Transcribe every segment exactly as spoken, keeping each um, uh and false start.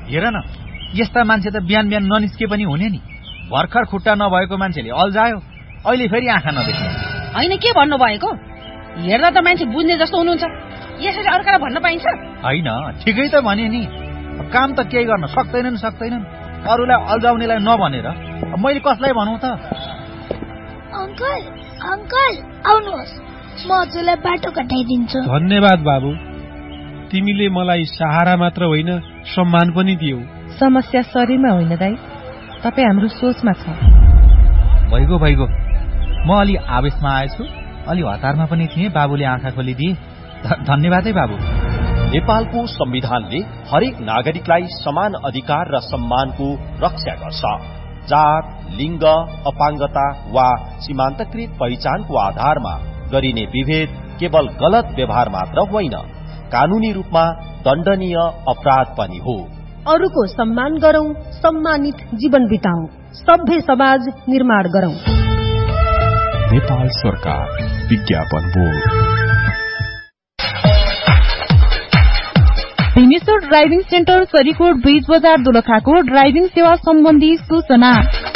हेर न, यस्ता मान्छे त बिहान बिहान ननिस्के पनि हुने नि। भर्खर खुट्टा नभएको मान्छेले अल्झायो, अहिले फेरि आँखा नदेख्ने। होइन, के भन्नु भएको? हेर्दा त मान्छे बुझ्ने जस्तो हुनुहुन्छ, यसरी अर्कालाई भन्न पाइन्छ? होइन, ठिकै त भने नि। काम त केही गर्न सक्दैनन् सक्दैनन् अरूलाई अल्झाउनेलाई नभनेर मैले कसलाई भनौँ त? अंकल अंकल आउनुहोस्, म हजुरलाई बाटो कटाइदिन्छु। धन्यवाद बाबु, तिमीले मलाई सहारा मात्र होइन सम्मान पनि दियौ। समस्या शरीरमा होइन दाइ, तपाईँ हाम्रो सोचमा छ। भइगयो भइगयो, म अलि आवेशमा आएछु, अलि हतारमा पनि थिएँ। बाबुले आँखा खोलिदिए, धन्यवाद है बाबु। नेपालको संविधानले हरेक नागरिकलाई समान अधिकार र सम्मानको रक्षा गर्छ। जात, लिङ्ग, अपाङ्गता वा सीमान्तकृत पहिचानको आधारमा गरिने विभेद केवल गलत व्यवहार मात्र होइन, कानूनी रूपमा दण्डनीय अपराध पनि हो। अरूको सम्मान गरौं, सम्मानित जीवन बिताउँ, सभ्य समाज निर्माण गरौं। नेपाल सरकार, विज्ञापन बोर्ड। भिमेश्वर ड्राइभिङ सेन्टर सरीकोट बीच बजार दोलखाको ड्राइभिङ सेवा सम्बन्धी सूचना।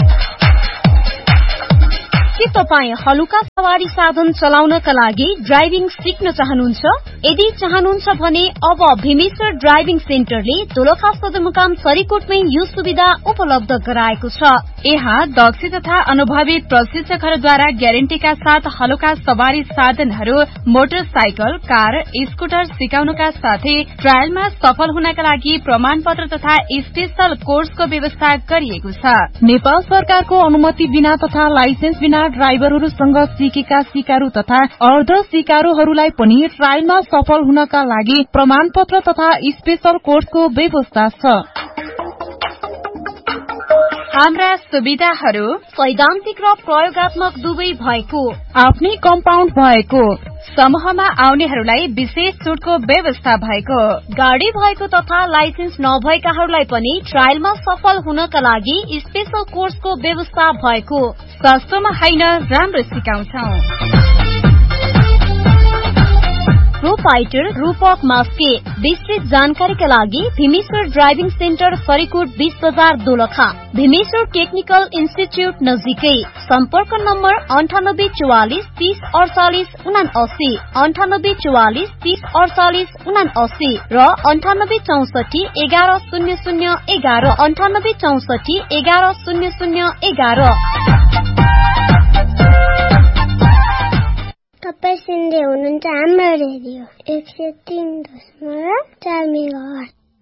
के तपाईँ हलुका सवारी साधन चलाउनका लागि ड्राइभिङ सिक्न चाहनुहुन्छ? यदि चाहनुहुन्छ भने अब भिमेश्वर ड्राइभिङ सेन्टरले दोलखा सदरमुकाम सरीकोटमै यो सुविधा उपलब्ध गराएको छ। यहाँ दक्ष तथा अनुभवी प्रशिक्षकहरूद्वारा ग्यारेन्टीका साथ हलुका सवारी साधनहरू, मोटरसाइकल, कार, स्कुटर सिकाउनका साथै ट्रायलमा सफल हुनका लागि प्रमाण पत्र तथा स्पेशल कोर्सको व्यवस्था गरिएको छ। नेपाल सरकारको अनुमति बिना तथा लाइसेन्स बिना ड्राइभरहरूसँग सिकेका सिकारु तथा अर्ध सिकारुहरूलाई पनि ट्रायलमा सफल हुनका लागि प्रमाण पत्र तथा स्पेशल कोर्सको व्यवस्था छ। हाम्रा सुविधाहरू सैद्धान्तिक र प्रयोगात्मक दुवै भएको, आफ्नै कम्पाउन्ड भएको, समूहमा आउनेहरूलाई विशेष छुटको व्यवस्था भएको, गाडी भएको तथा लाइसेन्स नभएकाहरूलाई पनि ट्रायलमा सफल हुनका लागि स्पेशल कोर्सको व्यवस्था भएको। सस्तोमा होइन, राम्रो सिकाउँछौं। प्रोपाइटर रूपक मास्के। विस्तृत जानकारीका लागि भिमेश्वर ड्राइभिङ सेन्टर सरीकोट बीच बजार दोलखा, भिमेश्वर टेक्निकल इन्स्टिच्युट नजिकै। सम्पर्क नम्बर अन्ठानब्बे चौवालिस तीस अडचालिस उनासी, अन्ठानब्बे चौवालिस तीस अडचालिस उनासी र अन्ठानब्बे चौसठी एघार शून्य शून्य एघार, अन्ठानब्बे चौसठी एघार शून्य शून्य एघार। तपाईँ सुन्दै हुनुहुन्छ हाम्रो रेडियो एक सय तीन दशमलव चार मेगाहर्ज।